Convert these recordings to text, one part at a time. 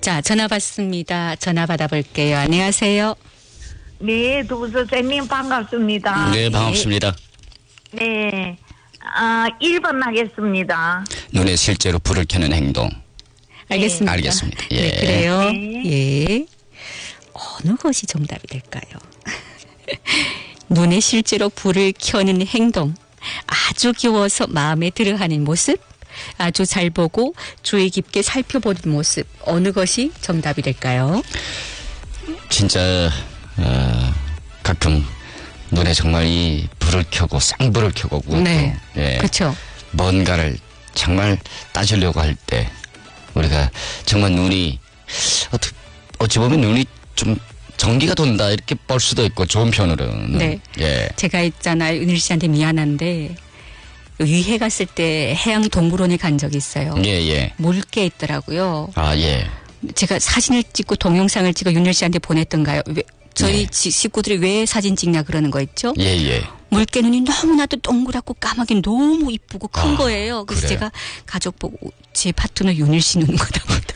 자, 전화 받습니다. 전화 받아볼게요. 안녕하세요. 네, 두 분 선생님 반갑습니다. 네, 반갑습니다. 네, 1번 하겠습니다. 눈에 실제로 불을 켜는 행동. 알겠습니다. 알겠습니다. 예. 네, 그래요. 네. 예. 어느 것이 정답이 될까요? 눈에 실제로 불을 켜는 행동. 아주 귀여워서 마음에 들어하는 모습. 아주 잘 보고 주의 깊게 살펴보는 모습. 어느 것이 정답이 될까요? 진짜 가끔 눈에 정말 이 불을 켜고 쌍불을 켜고 네. 예. 그렇죠. 뭔가를 정말 따지려고 할 때 우리가 정말 눈이 어찌 보면 눈이 좀 전기가 돈다 이렇게 볼 수도 있고 좋은 편으로는. 네. 예. 제가 있잖아요. 은일 씨한테 미안한데 위해 갔을 때 해양동물원에 간 적이 있어요. 예. 물개 있더라고요. 아, 예. 제가 사진을 찍고 동영상을 찍어 윤일 씨한테 보냈던가요? 저희 네. 식구들이 왜 사진 찍냐 그러는 거 있죠? 예. 물개 눈이 너무나도 동그랗고 까맣게 너무 이쁘고 큰 아, 거예요. 그래서 그래요? 제가 가족 보고 제 파트너 윤일 씨 눈 거다 보다.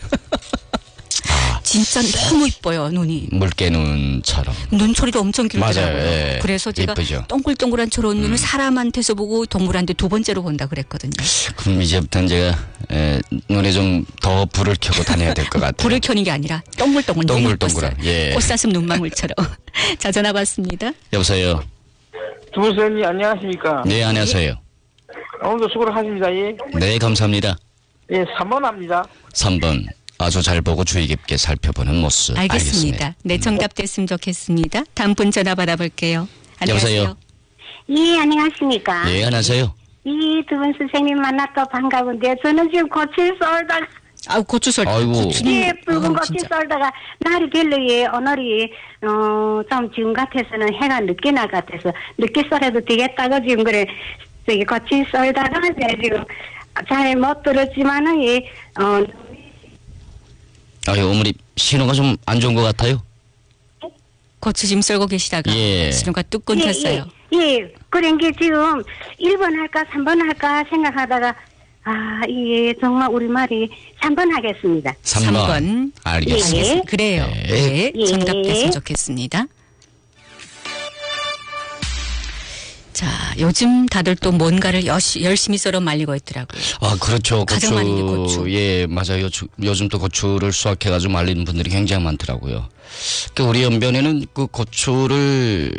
진짜 너무 이뻐요, 눈이. 물개 눈처럼. 눈초리도 엄청 길더라고요. 맞아요. 예. 그래서 제가 예쁘죠. 동글동글한 저런 눈을 사람한테서 보고 동물한테 두 번째로 본다 그랬거든요. 그럼 이제부터는 제가 눈에 좀 더 불을 켜고 다녀야 될 것 같아요. 불을 켜는 게 아니라 동글동글 동글동글한, 예. 꽃사슴 눈망울처럼. 자, 전화 받습니다. 여보세요. 두 분 선생님 안녕하십니까? 네, 안녕하세요. 오늘도 수고를 하십니다. 예. 네, 감사합니다. 예, 3번 합니다. 3번. 아주 잘 보고 주의 깊게 살펴보는 모습. 알겠습니다. 네, 정답 됐으면 좋겠습니다. 다음 분 전화 받아볼게요. 안녕하세요. 여보세요? 예, 안녕하십니까. 네, 안녕하세요. 이 두 분 선생님 만났다 반가운데 저는 지금 고추 썰다가 아우, 고추 썰. 아이고. 예, 붉은 고추 진짜. 썰다가 날이 별로에 오늘이 좀 지금 같아서는 해가 늦게 날 것 같아서 늦게 썰어도 되겠다고 지금 그래 저기 고추 썰다가 이제 지금 잘 못 들었지만은 아유, 어머니 신호가 좀 안 좋은 것 같아요. 고추 지금 썰고 계시다가 예. 신호가 뚝 끊겼어요. 예. 그런 게 지금 1번 할까 3번 할까 생각하다가 이게 정말 우리말이 3번 하겠습니다. 3번. 알겠습니다. 예. 그래요. 네. 네, 정답 예. 됐으면 좋겠습니다. 자, 요즘 다들 또 뭔가를 열심히 썰어 말리고 있더라고요. 아, 그렇죠. 가장 많은 게 고추. 예, 맞아요. 요즘 또 고추를 수확해가지고 말리는 분들이 굉장히 많더라고요. 그 우리 연변에는 그 고추를,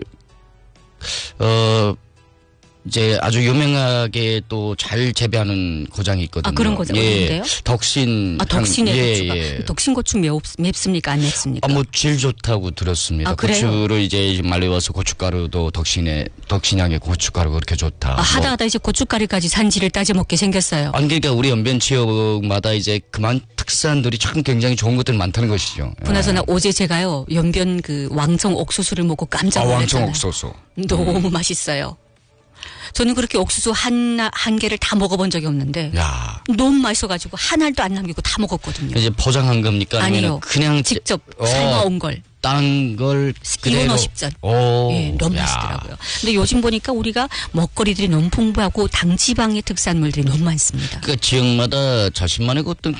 이제 아주 유명하게 또 잘 재배하는 고장이 있거든요. 아, 그런 고장 어딘데요? 덕신. 덕신의 고추가. 예. 덕신 고추 맵습니까? 안 맵습니까? 뭐 질 좋다고 들었습니다. 아, 그래요? 고추를 이제 말려와서 고춧가루도 덕신향의 고춧가루 그렇게 좋다. 하다 이제 고춧가루까지 산지를 따져 먹게 생겼어요. 안 그러니까 우리 연변 지역마다 이제 그만 특산들이 참 굉장히 좋은 것들이 많다는 것이죠. 그나저나 어제 제가요 연변 그 왕청 옥수수를 먹고 깜짝 놀랐잖아요. 왕청 옥수수. 너무 맛있어요. 저는 그렇게 옥수수 한 개를 다 먹어본 적이 없는데 야, 너무 맛있어가지고 한 알도 안 남기고 다 먹었거든요. 이제 포장한 겁니까? 아니면 아니요. 그냥 직접 삶아온 걸. 딴 걸 기온 그대로. 50전. 오, 예, 너무 야. 맛있더라고요. 근데 요즘 보니까 우리가 먹거리들이 너무 풍부하고 당지방의 특산물들이 너무 많습니다. 그 지역마다 자신만의 어떤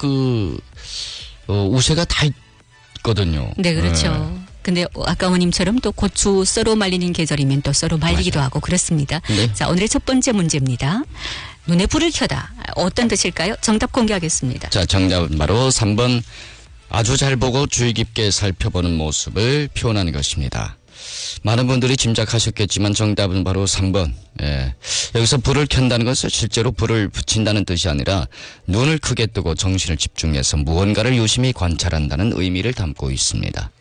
우세가 다 있거든요. 네, 그렇죠. 근데 아까 어머님처럼 또 고추 썰어 말리는 계절이면 또 썰어 말리기도 맞아요. 하고 그렇습니다. 네. 자, 오늘의 첫 번째 문제입니다. 눈에 불을 켜다. 어떤 뜻일까요? 정답 공개하겠습니다. 자, 정답은 바로 3번. 아주 잘 보고 주의 깊게 살펴보는 모습을 표현하는 것입니다. 많은 분들이 짐작하셨겠지만 정답은 바로 3번. 예. 여기서 불을 켠다는 것은 실제로 불을 붙인다는 뜻이 아니라 눈을 크게 뜨고 정신을 집중해서 무언가를 유심히 관찰한다는 의미를 담고 있습니다.